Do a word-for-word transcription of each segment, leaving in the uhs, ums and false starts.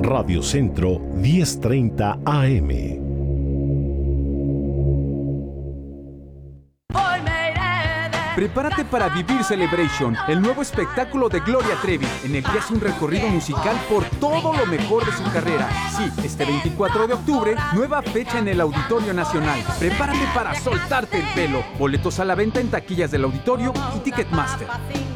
Radio Centro diez treinta A M. Prepárate para vivir Celebration, el nuevo espectáculo de Gloria Trevi, en el que hace un recorrido musical por todo lo mejor de su carrera. Sí, este veinticuatro de octubre, nueva fecha en el Auditorio Nacional. Prepárate para soltarte el pelo. Boletos a la venta en taquillas del auditorio y Ticketmaster.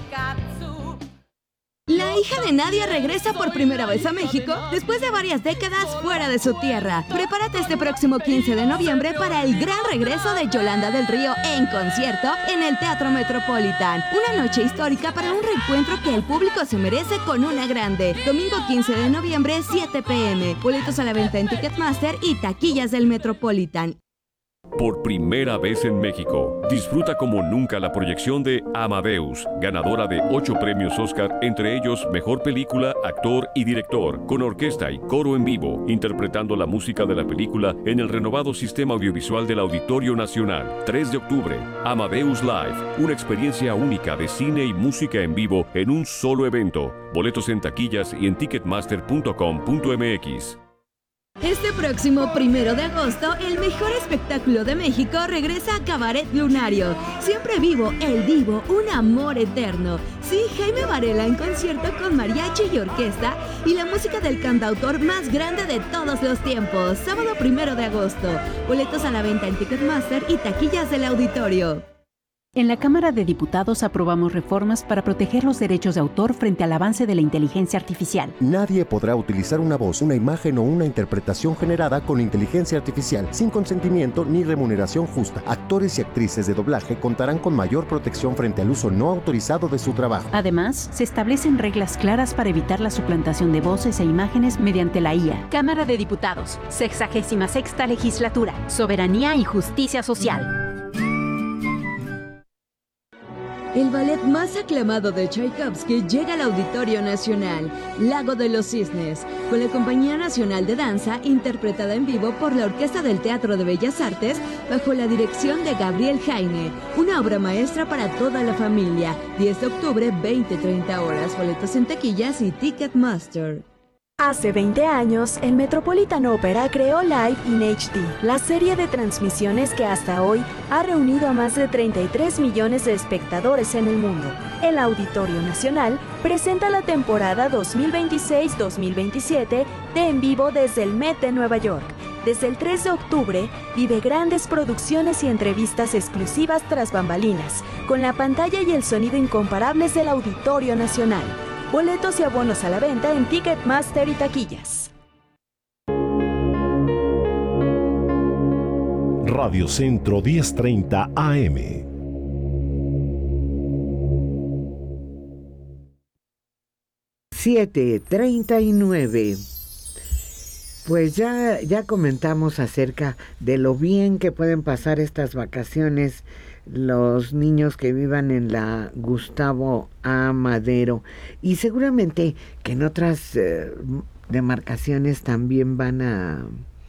La hija de Nadia regresa por primera vez a México después de varias décadas fuera de su tierra. Prepárate este próximo quince de noviembre para el gran regreso de Yolanda del Río en concierto en el Teatro Metropolitan. Una noche histórica para un reencuentro que el público se merece con una grande. Domingo quince de noviembre, siete pe eme. Boletos a la venta en Ticketmaster y taquillas del Metropolitan. Por primera vez en México, disfruta como nunca la proyección de Amadeus, ganadora de ocho premios Oscar, entre ellos Mejor Película, Actor y Director, con orquesta y coro en vivo, interpretando la música de la película en el renovado sistema audiovisual del Auditorio Nacional. tres de octubre, Amadeus Live, una experiencia única de cine y música en vivo en un solo evento. Boletos en taquillas y en ticketmaster punto com punto eme equis. Este próximo primero de agosto, el mejor espectáculo de México regresa a Cabaret Lunario. Siempre vivo, el divo, un amor eterno. Sí, Jaime Varela en concierto con mariachi y orquesta y la música del cantautor más grande de todos los tiempos. Sábado primero de agosto. Boletos a la venta en Ticketmaster y taquillas del auditorio. En la Cámara de Diputados aprobamos reformas para proteger los derechos de autor frente al avance de la inteligencia artificial. Nadie podrá utilizar una voz, una imagen o una interpretación generada con inteligencia artificial sin consentimiento ni remuneración justa. Actores y actrices de doblaje contarán con mayor protección frente al uso no autorizado de su trabajo. Además, se establecen reglas claras para evitar la suplantación de voces e imágenes mediante la I A. Cámara de Diputados, sexagésima sexta legislatura, soberanía y justicia social. El ballet más aclamado de Tchaikovsky llega al Auditorio Nacional, Lago de los Cisnes, con la Compañía Nacional de Danza, interpretada en vivo por la Orquesta del Teatro de Bellas Artes, bajo la dirección de Gabriel Jaime. Una obra maestra para toda la familia. diez de octubre, veinte treinta horas. Boletos en taquillas y Ticketmaster. Hace veinte años, el Metropolitan Opera creó Live in H D, la serie de transmisiones que hasta hoy ha reunido a más de treinta y tres millones de espectadores en el mundo. El Auditorio Nacional presenta la temporada dos mil veintiséis dos mil veintisiete de En Vivo desde el Met de Nueva York. Desde el tres de octubre, vive grandes producciones y entrevistas exclusivas tras bambalinas, con la pantalla y el sonido incomparables del Auditorio Nacional. Boletos y abonos a la venta en Ticketmaster y taquillas. Radio Centro diez treinta A M. siete treinta y nueve. Pues ya, ya comentamos acerca de lo bien que pueden pasar estas vacaciones los niños que vivan en la Gustavo A. Madero, y seguramente que en otras eh, demarcaciones también van a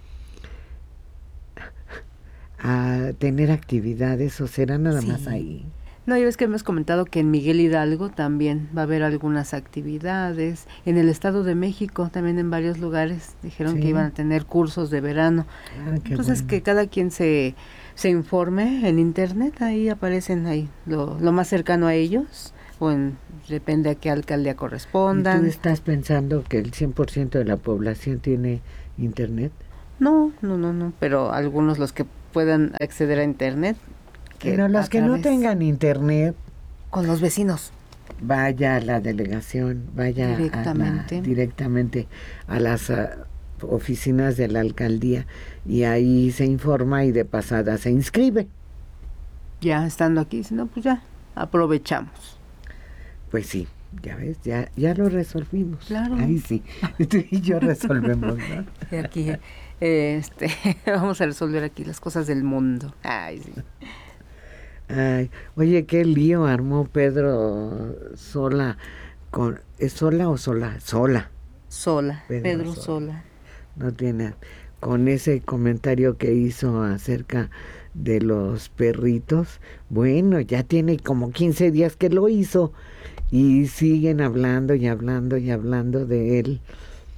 a tener actividades, o será nada sí. más ahí. No, ya ves que hemos comentado que en Miguel Hidalgo también va a haber algunas actividades, en el Estado de México también en varios lugares dijeron sí. que iban a tener cursos de verano. Ah, entonces bueno. que cada quien se se informe en internet, ahí aparecen ahí lo, lo más cercano a ellos, o en, depende a qué alcaldía correspondan. ¿Tú estás pensando que el cien por ciento de la población tiene internet? No, no, no, no, pero algunos los que puedan acceder a internet. Que pero los que través, no tengan internet. Con los vecinos. Vaya a la delegación, vaya directamente a, la, directamente a las uh, oficinas de la alcaldía, y ahí se informa y de pasada se inscribe. Ya estando aquí, si no, pues ya aprovechamos. Pues sí, ya ves, ya ya lo resolvimos. Claro. Ahí sí, tú y yo resolvemos, ¿no? Y aquí, eh, este, vamos a resolver aquí las cosas del mundo. Ay, sí. Ay, oye, qué lío armó Pedro Sola con, ¿es Sola o Sola? Sola. Sola, Pedro, Pedro Sola. Sola. No tiene, con ese comentario que hizo acerca de los perritos. Bueno, ya tiene como quince días que lo hizo y siguen hablando y hablando y hablando de él.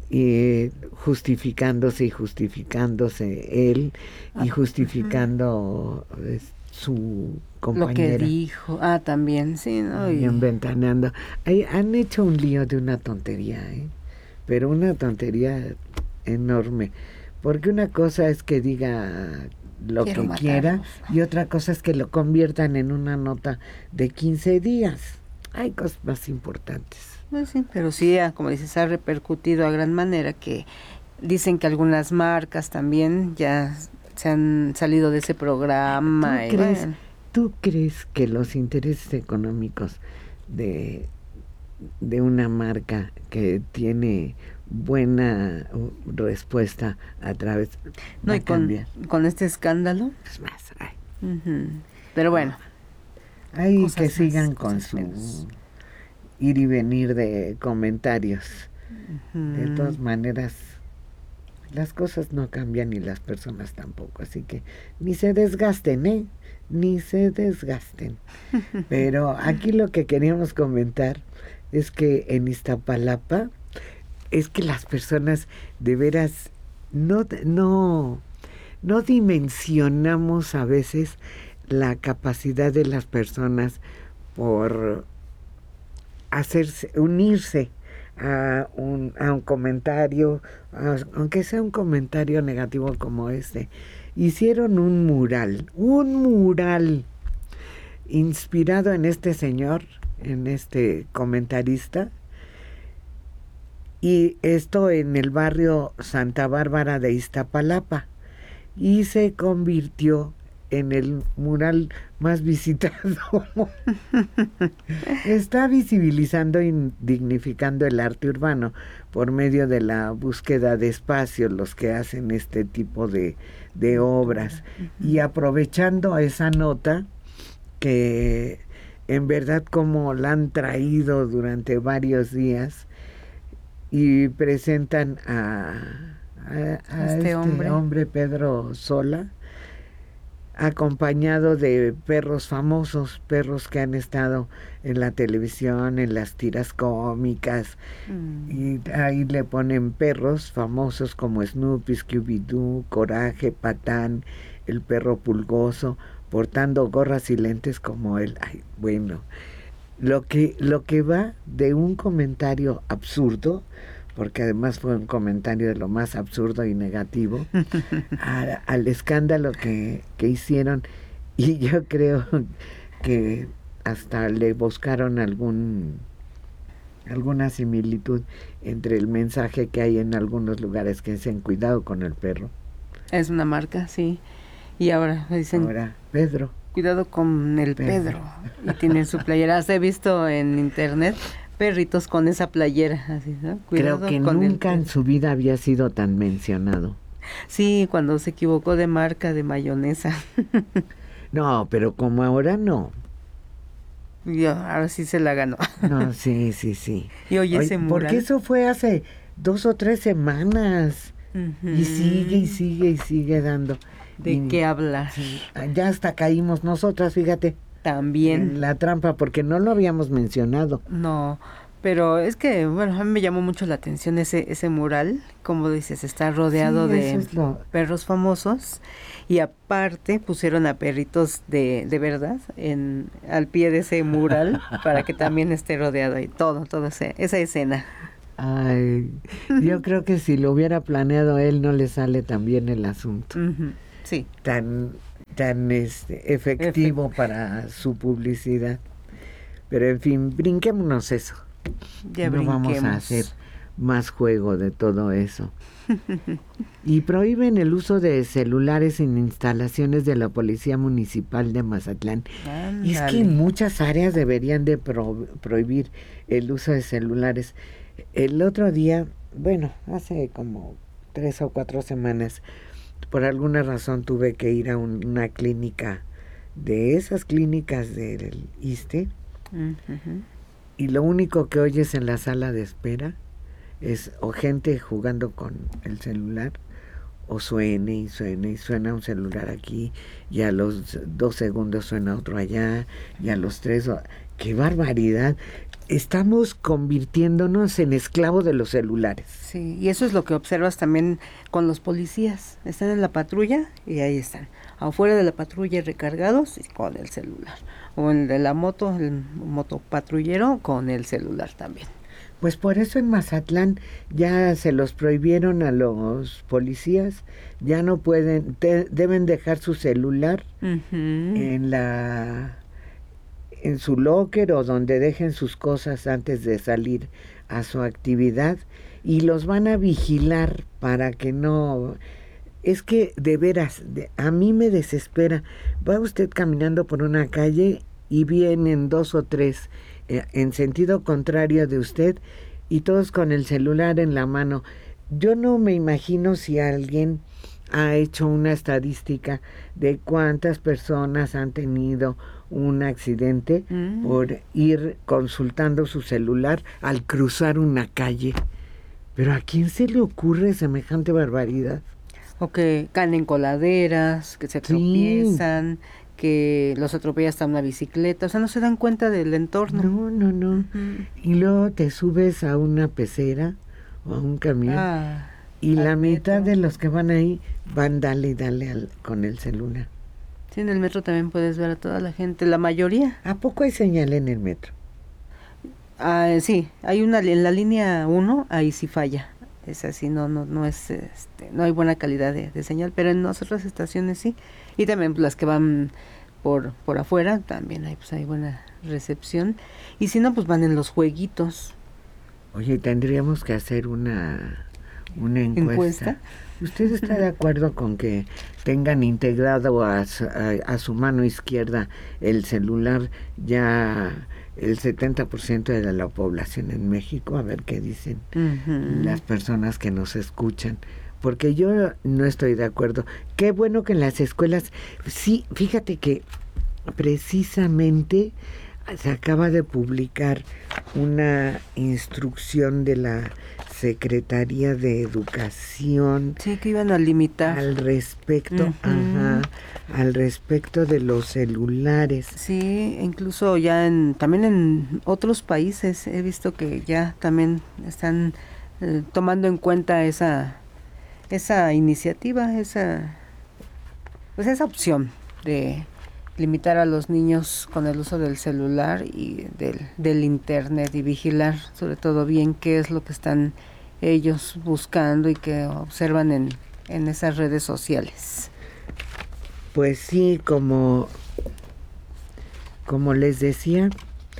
y justificándose y justificándose él y justificando uh-huh. su compañera. Lo que dijo, ah, también, sí, ¿no? Y ventaneando. Ay, han hecho un lío de una tontería, ¿eh? Pero una tontería enorme, porque una cosa es que diga lo Quiero que matarnos. quiera y otra cosa es que lo conviertan en una nota de quince días. Hay cosas más importantes. Pues sí, pero sí, como dices, ha repercutido a gran manera, que dicen que algunas marcas también ya se han salido de ese programa. ¿Tú, y crees, bueno. ¿Tú crees que los intereses económicos de, de una marca que tiene buena respuesta a través no y con, con este escándalo es más ay. Uh-huh. Pero bueno, hay que sigan con su menos. ir y venir de comentarios. Uh-huh. De todas maneras, las cosas no cambian y las personas tampoco, así que ni se desgasten, ¿eh? Ni se desgasten. Pero aquí lo que queríamos comentar es que en Iztapalapa es que las personas de veras no, no, no dimensionamos a veces la capacidad de las personas por hacerse, unirse a un, a un comentario, a, aunque sea un comentario negativo como este. Hicieron un mural, un mural inspirado en este señor, en este comentarista, y esto en el barrio Santa Bárbara de Iztapalapa, y se convirtió en el mural más visitado. Está visibilizando y dignificando el arte urbano por medio de la búsqueda de espacios, los que hacen este tipo de, de obras, y aprovechando esa nota que en verdad como la han traído durante varios días, y presentan a, a, a este, este hombre. hombre Pedro Sola, acompañado de perros famosos, perros que han estado en la televisión, en las tiras cómicas, mm. y ahí le ponen perros famosos como Snoopy, Scooby-Doo, Coraje, Patán, el perro pulgoso, portando gorras y lentes como él. Ay, bueno, lo que, lo que va de un comentario absurdo, porque además fue un comentario de lo más absurdo y negativo, a, al escándalo que, que hicieron, y yo creo que hasta le buscaron algún alguna similitud entre el mensaje que hay en algunos lugares que dicen cuidado con el perro. Es una marca, sí, y ahora dicen ahora Pedro. Cuidado con el Pedro, Pedro. Y tienen su playera, he visto en internet perritos con esa playera, así, ¿no? Creo que nunca en su vida había sido tan mencionado. Sí, cuando se equivocó de marca de mayonesa. No, pero como ahora no. Yo, ahora sí se la ganó. No, sí, sí, sí. Y oye, ese mural. Porque eso fue hace dos o tres semanas. Uh-huh. Y sigue, y sigue, y sigue dando. ¿De y, qué hablar? Sí, ya hasta caímos nosotras, fíjate. También. En la trampa, porque no lo habíamos mencionado. No, pero es que, bueno, a mí me llamó mucho la atención ese ese mural, como dices, está rodeado sí, de es lo... perros famosos, y aparte pusieron a perritos de, de verdad en al pie de ese mural para que también esté rodeado ahí, todo, toda esa, esa escena. Ay, yo creo que si lo hubiera planeado él no le sale tan bien el asunto. Uh-huh. Sí. Tan... tan este, efectivo Efe. para su publicidad. Pero en fin, brinquémonos eso. Ya no vamos a hacer más juego de todo eso. Y prohíben el uso de celulares en instalaciones de la Policía Municipal de Mazatlán. Ándale. Es que en muchas áreas deberían de pro, prohibir el uso de celulares. El otro día, bueno, hace como tres o cuatro semanas, por alguna razón tuve que ir a un, una clínica, de esas clínicas del ISSSTE, uh-huh. y lo único que oyes en la sala de espera es o gente jugando con el celular, o suene y suene y suena un celular aquí, y a los dos segundos suena otro allá, y a los tres, ¡qué barbaridad! estamos convirtiéndonos en esclavos de los celulares. Sí, y eso es lo que observas también con los policías. Están en la patrulla y ahí están, afuera de la patrulla recargados y con el celular. O el de la moto, el motopatrullero con el celular también. Pues por eso en Mazatlán ya se los prohibieron a los policías, ya no pueden, te, deben dejar su celular uh-huh. en la en su locker o donde dejen sus cosas antes de salir a su actividad, y los van a vigilar para que no... Es que de veras, de, a mí me desespera. Va usted caminando por una calle y vienen dos o tres eh, en sentido contrario de usted y todos con el celular en la mano. Yo no me imagino si alguien ha hecho una estadística de cuántas personas han tenido un accidente mm. por ir consultando su celular al cruzar una calle. Pero ¿a quién se le ocurre semejante barbaridad? O que caen en coladeras, que se tropiezan, sí. que los atropella hasta una bicicleta, o sea, no se dan cuenta del entorno. No, no, no. Uh-huh. Y luego te subes a una pecera o a un camión ah, y la mitad metro. de los que van ahí van dale y dale al, con el celular. Sí, en el metro también puedes ver a toda la gente, la mayoría. ¿A poco hay señal en el metro? Ah, sí, hay una en la línea uno, ahí sí falla. Es así, no no no es este, no hay buena calidad de, de señal, pero en otras estaciones sí. Y también las que van por por afuera también hay pues hay buena recepción. Y si no, pues van en los jueguitos. Oye, tendríamos que hacer una una encuesta. ¿Encuesta? ¿Usted está de acuerdo con que tengan integrado a, a, a su mano izquierda el celular ya el setenta por ciento de la población en México? A ver qué dicen uh-huh. las personas que nos escuchan, porque yo no estoy de acuerdo. Qué bueno que en las escuelas, sí, fíjate que precisamente se acaba de publicar una instrucción de la Secretaría de Educación. Sí, que iban a limitar. Al respecto, uh-huh. ajá, al respecto de los celulares. Sí, incluso ya en, también en otros países he visto que ya también están eh, tomando en cuenta esa, esa iniciativa, esa, pues esa opción de limitar a los niños con el uso del celular y del, del internet y vigilar sobre todo bien qué es lo que están ellos buscando y que observan en, en esas redes sociales. Pues sí, como, como les decía,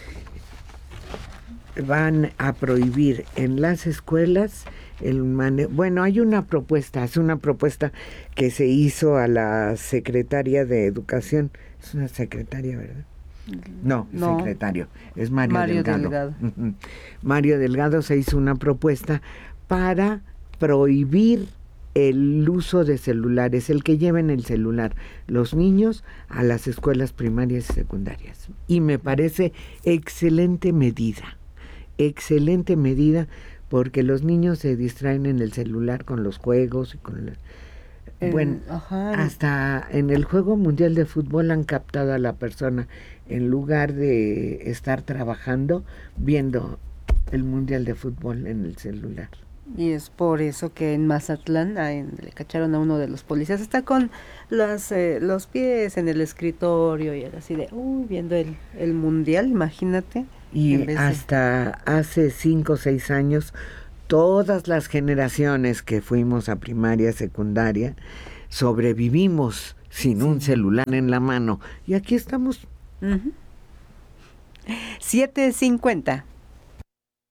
van a prohibir en las escuelas el manejo. Bueno, hay una propuesta, es una propuesta que se hizo a la Secretaría de Educación. Es una secretaria, ¿verdad? No, no, secretario, es Mario, Mario Delgado. Delgado. Uh-huh. Mario Delgado se hizo una propuesta para prohibir el uso de celulares, el que lleven el celular los niños a las escuelas primarias y secundarias. Y me parece excelente medida, excelente medida, porque los niños se distraen en el celular con los juegos y con la, Eh, bueno, ajá. Hasta en el Juego Mundial de Fútbol han captado a la persona en lugar de estar trabajando viendo el Mundial de Fútbol en el celular. Y es por eso que en Mazatlán en, le cacharon a uno de los policías, está con las, eh, los pies en el escritorio y así de, uy, viendo el, el Mundial, imagínate. Y hasta de... hace cinco o seis años todas las generaciones que fuimos a primaria, secundaria, sobrevivimos sin sí. un celular en la mano. Y aquí estamos. Uh-huh. siete cincuenta